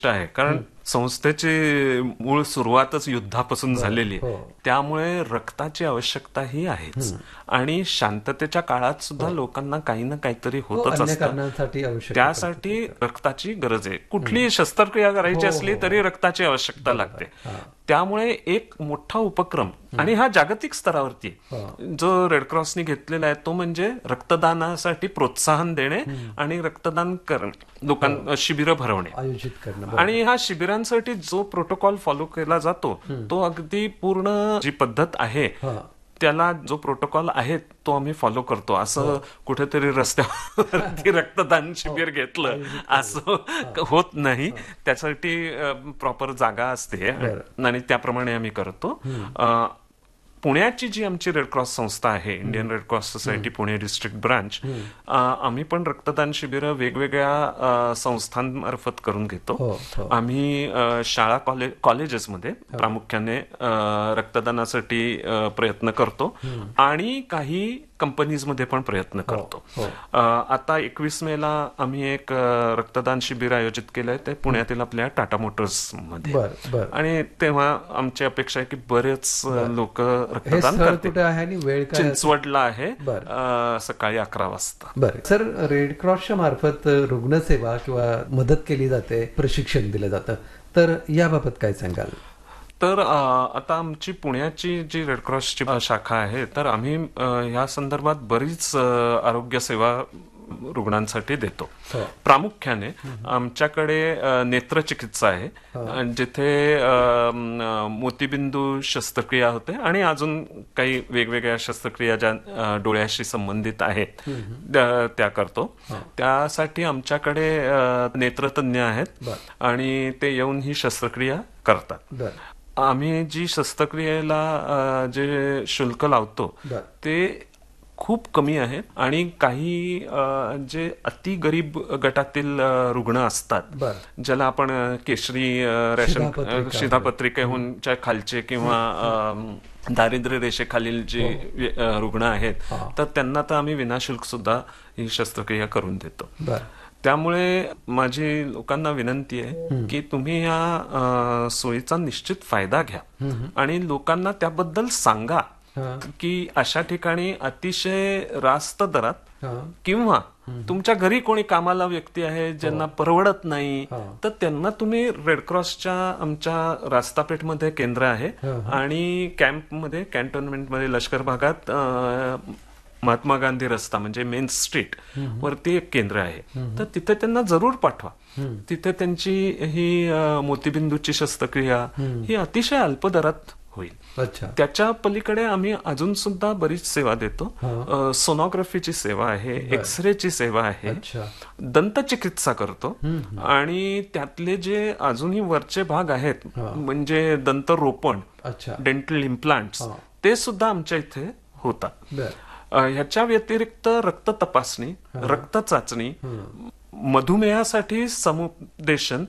आहे, कारण संस्थेची मूळ सुरुवातच युद्धापासून झालेली आहे. त्यामुळे रक्ताची आवश्यकता ही आहेच. आणि शांततेच्या काळात सुद्धा लोकांना काही ना काहीतरी होतच असतं. त्यासाठी रक्ताची गरज आहे. कुठलीही शस्त्रक्रिया करायची असली तरी रक्ताची आवश्यकता लागते. त्यामुळे एक मोठा उपक्रम, आणि हा जागतिक स्तरावरती जो रेडक्रॉसने घेतलेला आहे, तो म्हणजे रक्तदानासाठी प्रोत्साहन देणे आणि रक्तदान करणे, लोकांना शिबिरं भरवणे, आयोजित करणं. आणि ह्या शिबिरांसाठी जो प्रोटोकॉल फॉलो केला जातो तो अगदी पूर्ण जी पद्धत आहे त्याला जो प्रोटोकॉल आहे तो आम्ही फॉलो करतो. असं कुठेतरी रस्त्यावरती रक्तदान शिबिर घेतलं असं होत नाही. त्यासाठी प्रॉपर जागा असते आणि त्याप्रमाणे आम्ही करतो. पुण्याची जी आमची रेडक्रॉस संस्था आहे, Indian Red Cross society Pune district branch, आम्ही पण रक्तदान शिबिरं वेगवेगळ्या संस्थांमार्फत करून घेतो. आम्ही शाळा कॉलेजेसमध्ये प्रामुख्याने रक्तदानासाठी प्रयत्न करतो आणि काही कंपनीजमध्ये पण प्रयत्न करतो. आता 21 मेला आम्ही एक रक्तदान शिबिर आयोजित केलंय, ते पुण्यातील आपल्या टाटा मोटर्स मध्ये, आणि तेव्हा आमची अपेक्षा आहे की बरेच लोक रक्तदान करतील. चिंचवडला आहे, सकाळी 11 वाजता. बरं सर, रेड क्रॉसच्या मार्फत रुग्णसेवा किंवा मदत केली जाते, प्रशिक्षण दिलं जातं, तर याबाबत काय सांगाल? तर आता आमची पुण्याची जी रेडक्रॉसची शाखा आहे, तर आम्ही ह्या संदर्भात बरीच आरोग्य सेवा रुग्णांसाठी देतो. प्रामुख्याने आमच्याकडे नेत्रचिकित्सा आहे, जिथे मोतीबिंदू शस्त्रक्रिया होते आणि अजून काही वेगवेगळ्या शस्त्रक्रिया ज्या डोळ्याशी संबंधित आहेत त्या करतो. त्यासाठी आमच्याकडे नेत्रतज्ञ आहेत आणि ते येऊन ही शस्त्रक्रिया करतात. आम्ही जी शस्त्रक्रियेला जे शुल्क लावतो ते खूप कमी आहे, आणि काही जे अति गरीब गटातील रुग्ण असतात, ज्याला आपण केशरी रेशन शिधापत्रिकेहून खालचे किंवा दारिद्र्य रेषेखालील जे रुग्ण आहेत, तर त्यांना तर आम्ही विनाशुल्क सुद्धा ही शस्त्रक्रिया करून देतो. त्यामुळे माझी लोकांना विनंती आहे की तुम्ही या सोयीचा निश्चित फायदा घ्या आणि लोकांना त्याबद्दल सांगा की अशा ठिकाणी अतिशय रास्त दरात, किंवा तुमच्या घरी कोणी कामाला व्यक्ती आहे ज्यांना परवडत नाही, तर त्यांना तुम्ही रेडक्रॉसच्या आमच्या रास्तापेठमध्ये केंद्र आहे आणि कॅम्पमध्ये, कॅन्टोन्मेंटमध्ये, लष्कर भागात महात्मा गांधी रस्ता म्हणजे मेन स्ट्रीट वरती एक केंद्र आहे, तर तिथे त्यांना जरूर पाठवा. तिथे त्यांची ही मोतीबिंदूची शस्त्रक्रिया ही अतिशय अल्प दरात होईल. त्याच्या पलीकडे आम्ही अजून सुद्धा बरीच सेवा देतो. सोनोग्राफीची सेवा आहे, एक्सरेची सेवा आहे, दंतचिकित्सा करतो, आणि त्यातले जे अजूनही वरचे भाग आहेत म्हणजे दंतरोपण, डेंटल इम्प्लांट्स, ते सुद्धा आमच्या इथे होतात. ह्याच्या व्यतिरिक्त रक्त तपासणी, रक्त चाचणी, मधुमेहासाठी समुपदेशन,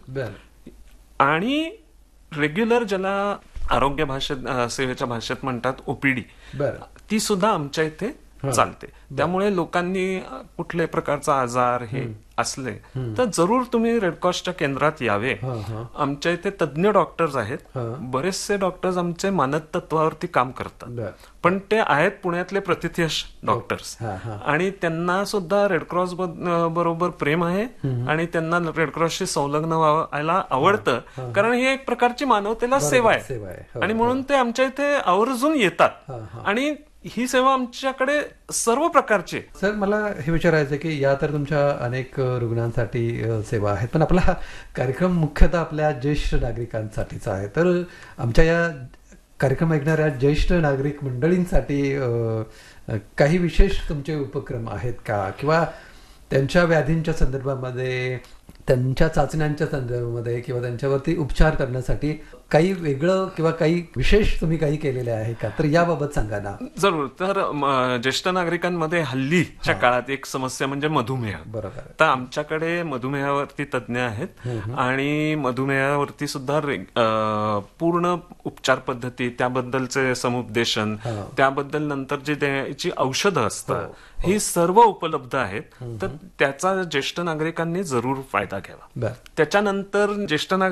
आणि रेग्युलर ज्याला आरोग्य सेवेच्या भाषेत म्हणतात ओपीडी, ती सुद्धा आमच्या इथे चालते. त्यामुळे लोकांनी कुठल्याही प्रकारचा आजार हे असले तर जरूर तुम्ही रेडक्रॉसच्या केंद्रात यावे. आमच्या इथे तज्ञ डॉक्टर्स आहेत, बरेचसे डॉक्टर्स आमचे मानद तत्वावरती काम करतात, पण ते आहेत पुण्यातले प्रतिथयश डॉक्टर्स, आणि त्यांना सुद्धा रेडक्रॉस बरोबर प्रेम आहे आणि त्यांना रेडक्रॉसशी संलग्न व्हायला आवडतं, कारण ही एक प्रकारची मानवतेला सेवा आहे, आणि म्हणून ते आमच्या इथे आवर्जून येतात. आणि ही सेवा आमच्याकडे सर्व प्रकारची. सर, मला हे विचारायचं की या तर तुमच्या अनेक रुग्णांसाठी सेवा आहेत, पण आपला कार्यक्रम मुख्यतः आपल्या ज्येष्ठ नागरिकांसाठीचा आहे, तर आमच्या या कार्यक्रम ऐकणाऱ्या ज्येष्ठ नागरिक मंडळींसाठी काही विशेष तुमचे उपक्रम आहेत का, किंवा त्यांच्या व्याधींच्या संदर्भामध्ये, त्यांच्या चाचण्यांच्या संदर्भामध्ये, किंवा त्यांच्यावरती उपचार करण्यासाठी काही वेगळं किंवा काही विशेष तुम्ही काही केलेले आहे का, तर याबाबत सांगा ना. जरूर. तर ज्येष्ठ नागरिकांमध्ये हल्लीच्या काळात एक समस्या म्हणजे मधुमेह. बरोबर. तर आमच्याकडे मधुमेहावरती तज्ञ आहेत आणि मधुमेहावरती सुद्धा पूर्ण उपचार पद्धती, त्याबद्दलचे समुपदेशन, त्याबद्दल नंतर जे द्यायची औषधं असतात, ही सर्व उपलब्ध आहेत. तर त्याचा ज्येष्ठ नागरिकांनी जरूर फायदा घ्यावा. बर त्याच्यानंतर ज्येष्ठ